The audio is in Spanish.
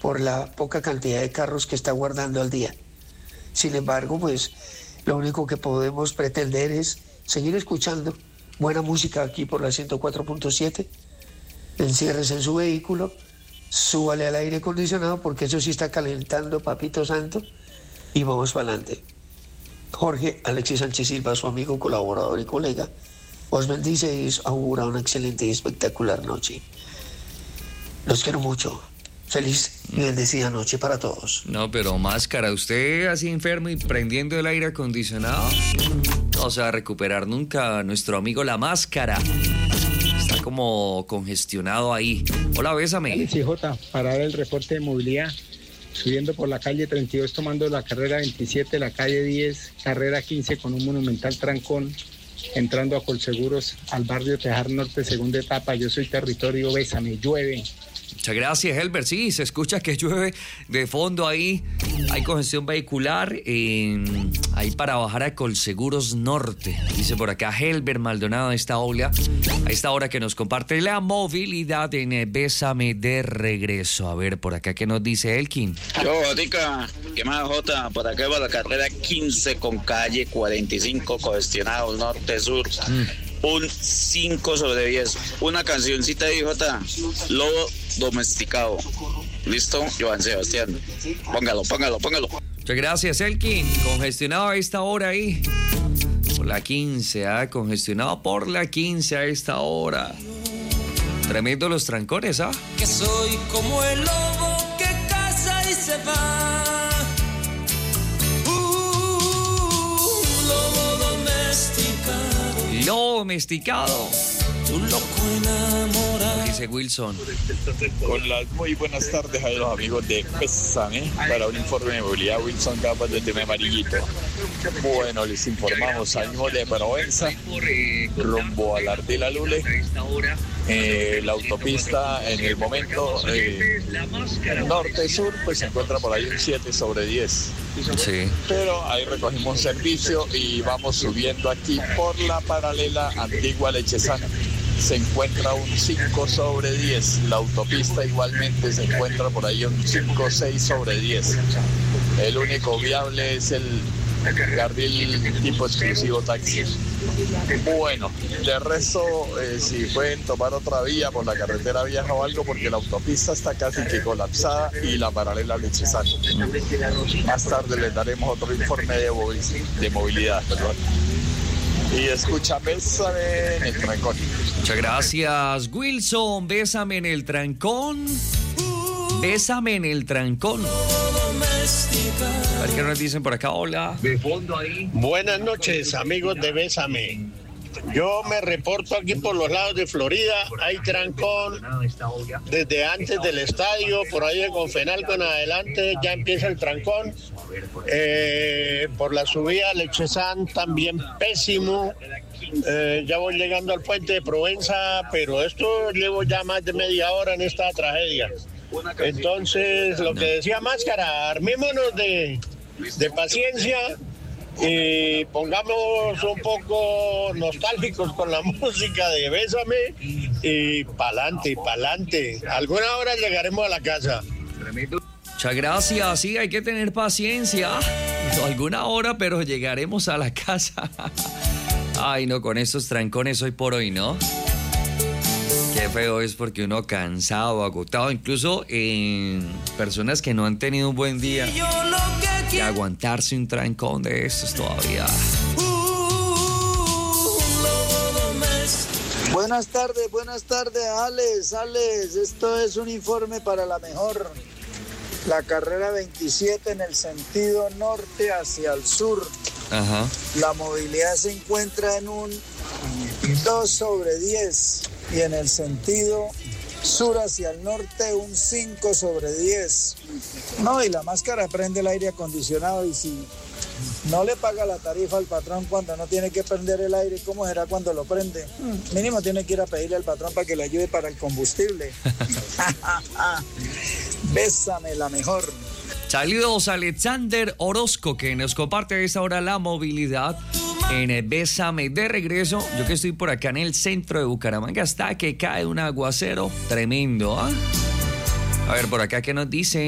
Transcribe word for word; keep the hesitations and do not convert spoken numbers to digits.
por la poca cantidad de carros que está guardando al día. Sin embargo, pues lo único que podemos pretender es seguir escuchando buena música aquí por la ciento cuatro punto siete. Enciérrese en su vehículo, súbale al aire acondicionado porque eso sí está calentando, papito santo, y vamos para adelante. Jorge Alexis Sánchez Silva, su amigo, colaborador y colega, os bendice y os augura una excelente y espectacular noche. Los quiero mucho. Feliz y bendecida noche para todos. No, pero Máscara, usted así enfermo y prendiendo el aire acondicionado, no se va a recuperar nunca. Nuestro amigo La Máscara está como congestionado ahí. Hola, bésame. Alex J, para dar el reporte de movilidad. Subiendo por la calle treinta y dos, tomando la carrera veintisiete, la calle diez, carrera quince con un monumental trancón, entrando a Colseguros al barrio Tejar Norte, segunda etapa. Yo soy Territorio Bésame, llueve. Muchas gracias, Helber. Sí, se escucha que llueve de fondo ahí. Hay congestión vehicular eh, ahí para bajar a Colseguros Norte. Dice por acá Helber Maldonado a esta hora, a esta hora que nos comparte la movilidad en eh, Bésame de regreso. A ver, por acá, ¿qué nos dice Elkin? Yo, Jotica, ¿qué más, Jota? Por acá va la carrera quince con calle cuarenta y cinco, congestionado norte-sur. Mm. Un cinco sobre diez. Una cancioncita de Jota, Lobo Domesticado. ¿Listo? Joan Sebastián. Póngalo, póngalo, póngalo. Muchas gracias, Elkin. Congestionado a esta hora ahí. Por la quince, ¿ah? ¿eh? Congestionado por la quince a esta hora. Tremendo los trancones, ¿ah? ¿eh? Que soy como el lobo que caza y se va. Lobo domesticado. Tu loco enamorado. Dice Wilson. Con las muy buenas tardes a los amigos de Bésame para un informe de movilidad. Wilson Capas de Tema Amarillito. Bueno, les informamos, salimos de Provenza rumbo al Ardila Lule. Eh, la autopista en el momento eh, norte-sur pues se encuentra por ahí un siete sobre diez. Sí. Pero ahí recogimos servicio y vamos subiendo aquí por la paralela Antigua Lechezana. Se encuentra un cinco sobre diez. La autopista igualmente se encuentra por ahí un cinco seis sobre diez. El único viable es el carril tipo exclusivo taxi. Bueno, de resto, eh, si pueden tomar otra vía por la carretera vieja o algo, porque la autopista está casi que colapsada y la paralela Lechezana. Más tarde les daremos otro informe de, de movilidad, perdón. Y escucha, Bésame en el trancón. Muchas gracias, Wilson. Bésame en el trancón. Bésame en el trancón. A ver qué nos dicen por acá. Hola. De fondo ahí. Buenas noches, amigos de Bésame. Yo me reporto aquí por los lados de Florida. Hay trancón desde antes del estadio, por ahí de Confenalco en adelante ya empieza el trancón. Eh, por la subida a Lechezán también pésimo. Eh, ya voy llegando al puente de Provenza, pero esto llevo ya más de media hora en esta tragedia. Entonces, lo que decía Máscara, armémonos de, de paciencia y pongamos un poco nostálgicos con la música de Bésame y pa'lante, pa'lante. Alguna hora llegaremos a la casa. Muchas gracias, sí, hay que tener paciencia. No, alguna hora, pero llegaremos a la casa. Ay, no, con estos trancones hoy por hoy, ¿no? Qué feo es porque uno cansado, agotado, incluso en eh, personas que no han tenido un buen día, y aguantarse un trancón de estos todavía. Buenas tardes, buenas tardes, Alex, Alex, esto es un informe para la mejor. La carrera veintisiete en el sentido norte hacia el sur. Ajá. La movilidad se encuentra en un dos sobre diez y en el sentido sur hacia el norte un cinco sobre diez. No, y la Máscara prende el aire acondicionado y si no le paga la tarifa al patrón cuando no tiene que prender el aire, ¿cómo será cuando lo prende? Mínimo tiene que ir a pedirle al patrón para que le ayude para el combustible. Bésame la mejor. Saludos a Alexander Orozco, que nos comparte a esta hora la movilidad en Bésame de regreso. Yo que estoy por acá en el centro de Bucaramanga, hasta que cae un aguacero tremendo, ¿ah? ¿eh? A ver, por acá, ¿qué nos dice?